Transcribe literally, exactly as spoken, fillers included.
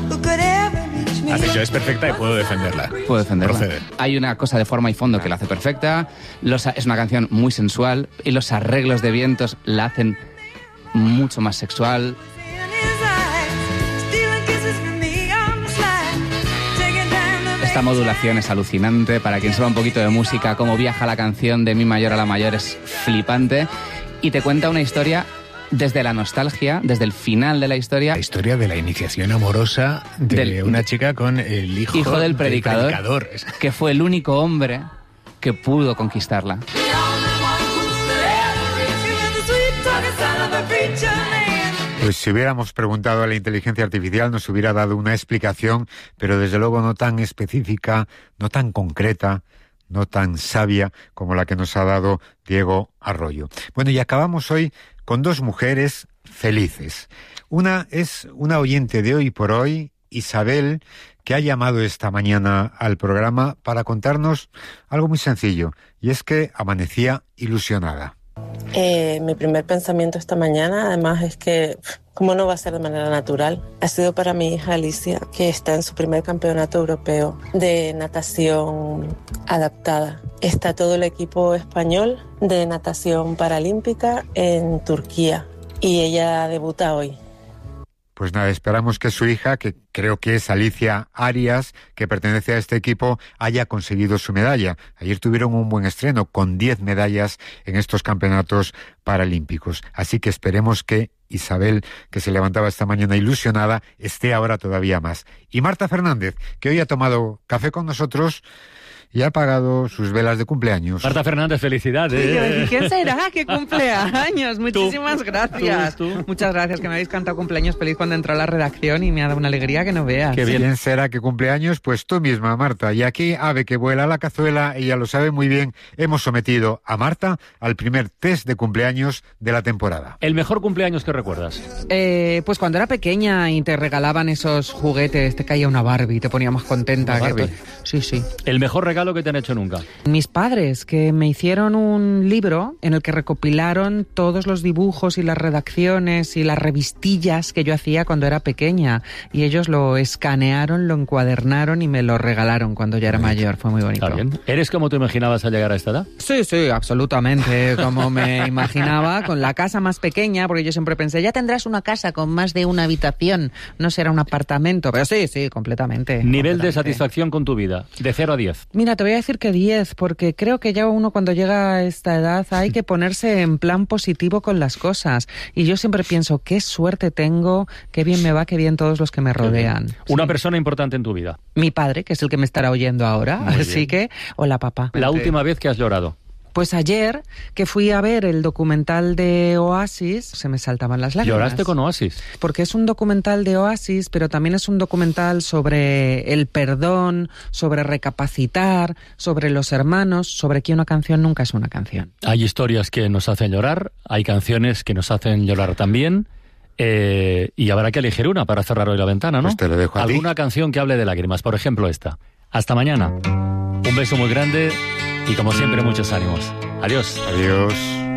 Has dicho, es perfecta y puedo defenderla. Puedo defenderla. Procede. Hay una cosa de forma y fondo que la hace perfecta. Los, es una canción muy sensual y los arreglos de vientos la hacen mucho más sexual. Esta modulación es alucinante. Para quien sepa un poquito de música, cómo viaja la canción de mi mayor a la mayor es flipante. Y te cuenta una historia desde la nostalgia, desde el final de la historia. La historia de la iniciación amorosa de del, una chica con el hijo, hijo del predicador, del predicador, que fue el único hombre que pudo conquistarla. Pues si hubiéramos preguntado a la inteligencia artificial nos hubiera dado una explicación, pero desde luego no tan específica, no tan concreta, no tan sabia como la que nos ha dado Diego Arroyo. Bueno, y acabamos hoy con dos mujeres felices. Una es una oyente de Hoy por Hoy, Isabel, que ha llamado esta mañana al programa para contarnos algo muy sencillo, y es que amanecía ilusionada. Eh, mi primer pensamiento esta mañana, además, es que, ¿cómo no va a ser de manera natural? Ha sido para mi hija Alicia, que está en su primer campeonato europeo de natación adaptada. Está todo el equipo español de natación paralímpica en Turquía y ella debuta hoy. Pues nada, esperamos que su hija, que creo que es Alicia Arias, que pertenece a este equipo, haya conseguido su medalla. Ayer tuvieron un buen estreno con diez medallas en estos campeonatos paralímpicos. Así que esperemos que Isabel, que se levantaba esta mañana ilusionada, esté ahora todavía más. Y Marta Fernández, que hoy ha tomado café con nosotros y ha pagado sus velas de cumpleaños. Marta Fernández, felicidades. ¿Quién será? ¿Qué cumpleaños? Muchísimas ¿Tú? gracias. ¿Tú? ¿Tú? Muchas gracias, que me habéis cantado cumpleaños feliz cuando entró a la redacción y me ha dado una alegría que no veas. Qué bien. ¿Quién será que cumpleaños? Pues tú misma, Marta. Y aquí, ave que vuela la cazuela, ella lo sabe muy bien, hemos sometido a Marta al primer test de cumpleaños de la temporada. ¿El mejor cumpleaños que recuerdas? Eh, pues cuando era pequeña y te regalaban esos juguetes, te caía una Barbie y te ponía más contenta. ¿Una Barbie? Que sí, sí. ¿El mejor regalo que te han hecho nunca? Mis padres, que me hicieron un libro en el que recopilaron todos los dibujos y las redacciones y las revistillas que yo hacía cuando era pequeña, y ellos lo escanearon, lo encuadernaron y me lo regalaron cuando ya era mayor. Fue muy bonito. Está bien. ¿Eres como te imaginabas al llegar a esta edad? Sí, sí, absolutamente como me imaginaba, con la casa más pequeña, porque yo siempre pensé, ya tendrás una casa con más de una habitación, no será un apartamento, pero sí, sí, completamente. Nivel completamente. de satisfacción con tu vida, de cero a diez. Mira, te voy a decir que diez, porque creo que ya uno cuando llega a esta edad hay que ponerse en plan positivo con las cosas. Y yo siempre pienso, qué suerte tengo, qué bien me va, qué bien todos los que me rodean. Una Sí. persona importante en tu vida. Mi padre, que es el que me estará oyendo ahora, Muy así bien. que, hola papá. La última vez que has llorado. Pues ayer, que fui a ver el documental de Oasis, se me saltaban las lágrimas. ¿Lloraste con Oasis? Porque es un documental de Oasis, pero también es un documental sobre el perdón, sobre recapacitar, sobre los hermanos, sobre que una canción nunca es una canción. Hay historias que nos hacen llorar, hay canciones que nos hacen llorar también, eh, y habrá que elegir una para cerrar hoy la ventana, ¿no? Pues te lo dejo a ti. Alguna canción que hable de lágrimas, por ejemplo esta. Hasta mañana. Un beso muy grande y como siempre muchos ánimos. Adiós. Adiós.